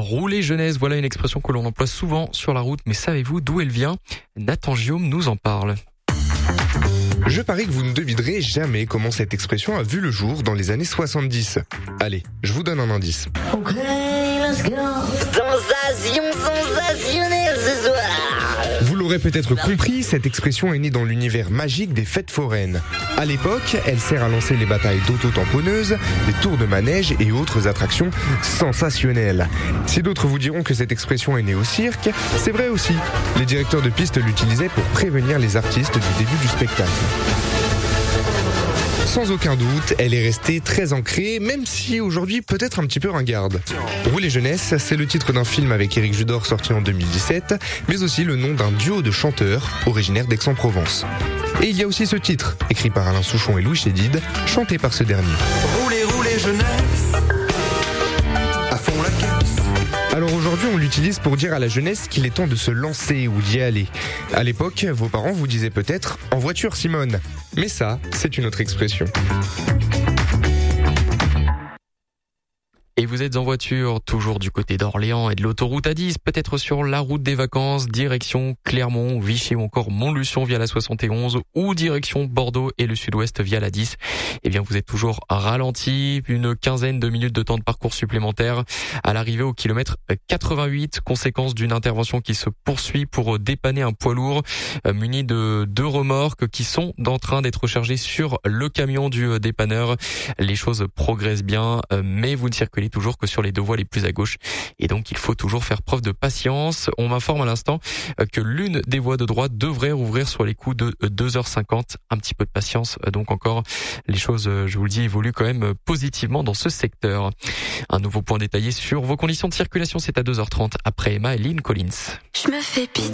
rouler jeunesse, voilà une expression que l'on emploie souvent sur la route, mais savez-vous d'où elle vient? Nathan Giaume nous en parle. Je parie que vous ne devinerez jamais comment cette expression a vu le jour dans les années 70. Allez, je vous donne un indice. Ok, let's go. Sensation sensationnelle ce soir. Vous l'aurez peut-être compris, cette expression est née dans l'univers magique des fêtes foraines. À l'époque, elle sert à lancer les batailles d'auto-tamponneuses, des tours de manège et autres attractions sensationnelles. Si d'autres vous diront que cette expression est née au cirque, c'est vrai aussi. Les directeurs de piste l'utilisaient pour prévenir les artistes du début du spectacle. Sans aucun doute, elle est restée très ancrée, même si aujourd'hui peut-être un petit peu ringarde. Rouler jeunesse, c'est le titre d'un film avec Éric Judor sorti en 2017, mais aussi le nom d'un duo de chanteurs originaires d'Aix-en-Provence. Et il y a aussi ce titre, écrit par Alain Souchon et Louis Chédid, chanté par ce dernier. Rouler, rouler jeunesse, à fond la caisse. Alors aujourd'hui, on l'utilise pour dire à la jeunesse qu'il est temps de se lancer ou d'y aller. À l'époque, vos parents vous disaient peut-être « en voiture Simone ». Mais ça, c'est une autre expression. Et vous êtes en voiture, toujours du côté d'Orléans et de l'autoroute A10, peut-être sur la route des vacances, direction Clermont, Vichy ou encore Montluçon via la 71 ou direction Bordeaux et le sud-ouest via la 10. Eh bien, vous êtes toujours ralenti, une quinzaine de minutes de temps de parcours supplémentaire à l'arrivée au kilomètre 88, conséquence d'une intervention qui se poursuit pour dépanner un poids lourd muni de 2 remorques qui sont en train d'être chargées sur le camion du dépanneur. Les choses progressent bien, mais vous ne circulez toujours que sur les 2 voies les plus à gauche et donc il faut toujours faire preuve de patience. On m'informe à l'instant que l'une des voies de droite devrait rouvrir sur les coups de 2h50. Un petit peu de patience, donc encore les choses, je vous le dis, évoluent quand même positivement dans ce secteur. Un nouveau point détaillé sur vos conditions de circulation, c'est à 2h30 après Emma et Lynn Collins. Je me fais pitié.